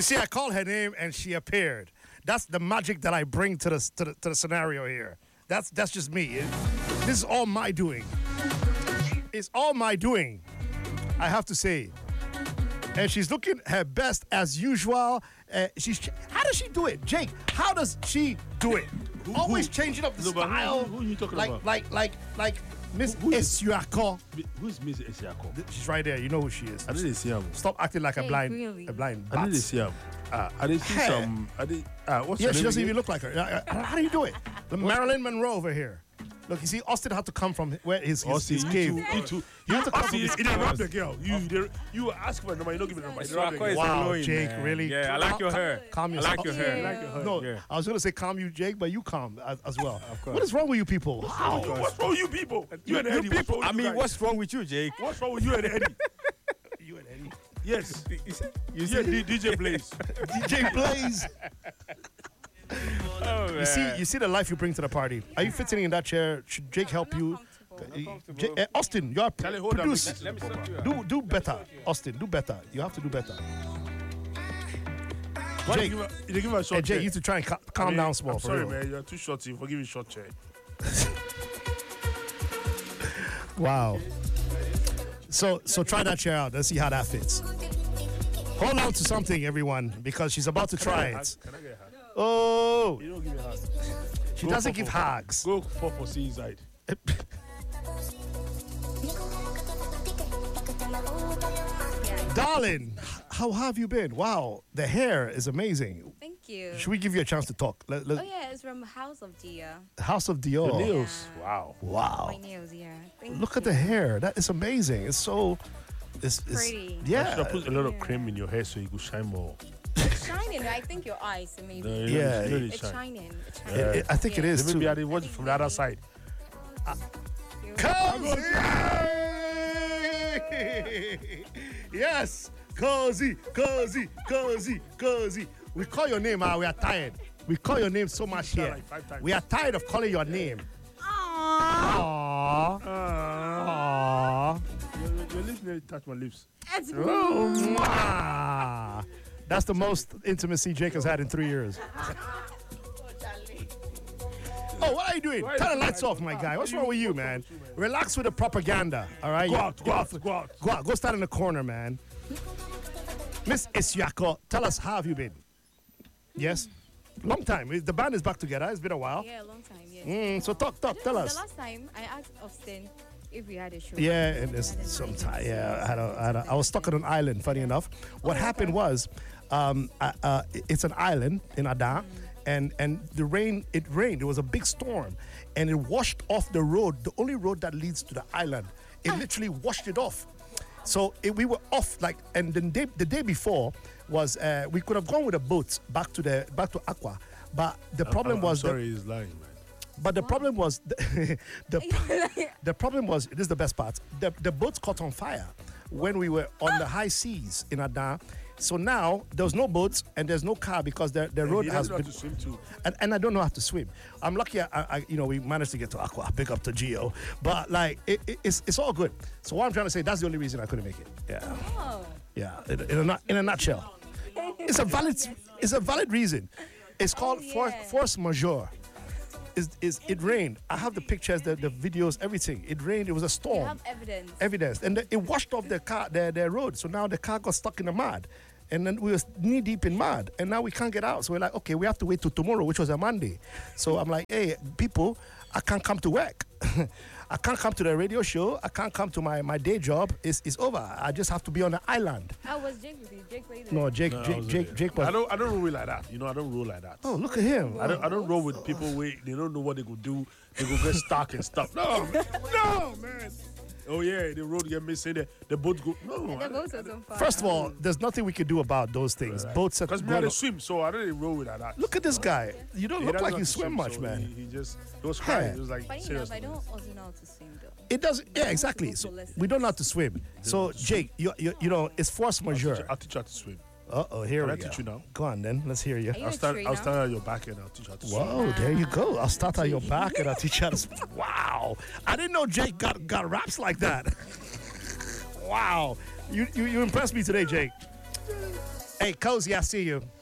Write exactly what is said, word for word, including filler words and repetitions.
You see, I called her name and she appeared. That's the magic that I bring to the to the, to the scenario here. That's that's just me. It, this is all my doing. It's all my doing, I have to say. And she's looking her best as usual. Uh, she's how does she do it, Jake? How does she do it? Who, Always who? changing up the No, style. Who, who are you talking like, about? Like like like Miss Who- who is- Esuako. Who's Miss Esiako? She's right there. You know who she is. I didn't see him. Stop acting like a Hey, blind really? a blind I didn't bat. see him. Uh, I didn't see Hey. some. I did. Uh, what's Yeah, her she name doesn't again? even look like her. Uh, uh, How do you do it? The Marilyn Monroe over here. Look, you see, Austin had to come from where his his, Austin, his you cave. too. You too. You have to come Austin, from you his didn't rub the girl. You, you, you ask for a number. You don't give me the number. You don't rub the Esiako is girl. Wow, annoying, Jake, man. really? Yeah, I like your hair. Calm I yourself. like your hair. Yeah. I like your hair. No, Yeah. I was gonna say calm you, Jake, but you calm as, as well. Of course. What is wrong with you people? How? What's wrong with you people? You and Eddie. What's wrong with I you mean, guys? what's wrong with you, Jake? What's wrong with you and Eddie? You and Eddie. Yes. You see? You Yeah, see? D- DJ Blaze. D J Blaze. Oh, man. You see, you see the life you bring to the party. Are you fitting in that chair? Should Jake help you? Uh, J- uh, Austin, you're Tell it, hold on, produce. let- Let me set you up. Do do better, Austin. Do better. You have to do better. Why Jake. you give her- you give her a Hey, short Jake, chair? you need to try and ca- calm I mean, down small. I'm for sorry, real. man. You're too short. You forgive me short chair. Wow. So so try that chair out. Let's see how that fits. Hold on to something, everyone, because she's about to try it. Can I get a hug? Oh, You don't give me a hug. she Go doesn't for- give for- hugs. Go for for seaside. Darling, how have you been? Wow, the hair is amazing. Thank you. Should we give you a chance to talk? Let, let- Oh yeah, it's from House of Dia. House of The Dior. nails. Yeah. Wow. Wow. My nails, yeah. Thank Look at you. the hair. That is amazing. It's so. It's, it's Pretty. I should Yeah. have put a lot of Yeah. cream in your hair so you could shine more. It's shining. I think your eyes maybe. No, you Yeah. Know, you know It's shine. shining. It's It- shining. it- I think it Yeah. is Maybe too. I didn't watch it from the other side. Cozy! Yes, cozy, cozy, cozy, cozy. We call your name, ah, we are tired. We call your name so much here. like five times. We are tired of calling your name. Aww. Aww. Your, your lips nearly touch my lips. It's Oh, mwah. That's the most intimacy Jake has had in three years. Oh, what are you doing? Why Turn the is- lights off, my guy. What's wrong with you, man? Relax with the propaganda, all right? Go You- out, go out, go out. Go out. Go stand in the corner, man. Miss Esiako, tell us, how have you been? Yes? Long time. The band is back together. It's been a while. Yeah, a long time. Yeah. Mm, so talk, talk, tell The us. last time I asked Austin if we had a show. Yeah, and I there's didn't some like time. it. Yeah, I, had a, I, had a, I was stuck on an island. Funny enough, what happened was, um, uh, uh, it's an island in Ada, and and the rain. It rained. There was a big storm, and it washed off the road. The only road that leads to the island. It literally washed it off. So it, we were off like, and the day the day before was uh, we could have gone with a boat back to the back to Aqua, but the problem I'm, I'm was that. sorry, he's lying, man. But the problem was the, the, the problem was this is the best part. The the boats caught on fire when we were on the high seas in Adan. So now there's no boats and there's no car because the, the road he has doesn't know been. how to swim too. And, and I don't know how to swim. I'm lucky. I, I you know we managed to get to Aqua. Big up to Geo. But like it, it- it's it's all good. So what I'm trying to say, that's the only reason I couldn't make it. Yeah, Oh. yeah. In, in a nut- in a nutshell, it's a valid it's a valid reason. It's called Oh, force yeah. force majeure. Is is it rained? I have the pictures, the, the videos, everything. It rained. It was a You storm. have evidence. Evidence, and the, it washed off the car, the, the road. So now the car got stuck in the mud, and then we were knee deep in mud, and now we can't get out. So we're like, okay, we have to wait till tomorrow, which was a Monday. So I'm like, hey, people, I can't come to work. I can't come to the radio show. I can't come to my, my day job. It's, it's over. I just have to be on the island. How was Jake with you? Jake played No, Jake, No, I Jake, wasn't Jake, there. Jake was. I don't. I don't roll like that. You know, I don't roll like that. Oh, look at him. I don't. I don't roll with people where they don't know what they could do. They go get stuck and stuff. No, man. no, man. Oh yeah, the road get missing. The, the boat go. No, The boat was on fire. First of all, there's nothing we can do about those things. Boats are because me I going don't up. swim, so I don't really roll with like that. Look at this guy. You don't He look doesn't like know you how to swim much, so man. He, he just he was crying. Hey. He was like, Funny enough, seriously. I don't also know how to swim though. It doesn't. Yeah, exactly. So we don't know how to swim. So Jake, you you, you know it's force I'll teach, majeure. I'll teach you how to swim. Uh oh, here Can we I go. teach you now? Go on then. Let's hear you. Are you I'll a stand. I'll trainer? stand on your back and I'll teach you how to swim. Whoa, there you go. I'll start on your back and I'll teach you how to swim. Wow, I didn't know Jake got got raps like that. Wow, you, you you impressed me today, Jake. Hey, Cozy, I see you.